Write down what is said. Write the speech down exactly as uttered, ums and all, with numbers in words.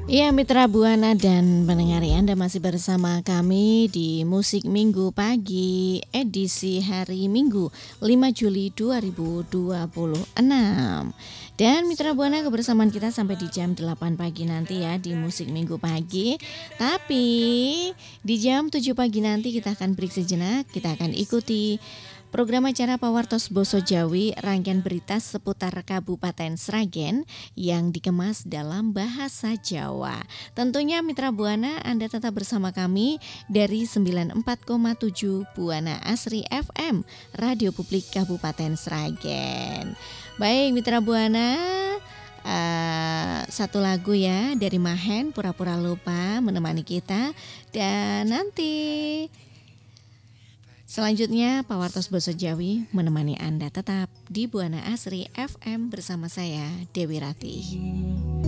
Iya Mitra Buana dan pendengar ya, Anda masih bersama kami di Musik Minggu Pagi edisi hari Minggu lima Juli dua ribu dua puluh enam. Dan Mitra Buana kebersamaan kita sampai di jam delapan pagi nanti ya di Musik Minggu Pagi. Tapi di jam tujuh pagi nanti kita akan break sejenak, kita akan ikuti program acara Pawartos Boso Jawi, rangkaian berita seputar Kabupaten Sragen yang dikemas dalam bahasa Jawa. Tentunya Mitra Buana Anda tetap bersama kami dari sembilan puluh empat koma tujuh Buana Asri F M, Radio Publik Kabupaten Sragen. Baik Mitra Buana, uh, satu lagu ya dari Mahen, Pura-Pura Lupa menemani kita. Dan nanti selanjutnya Pawartos Boso Jawi menemani Anda tetap di Buana Asri F M bersama saya Dewi Ratih.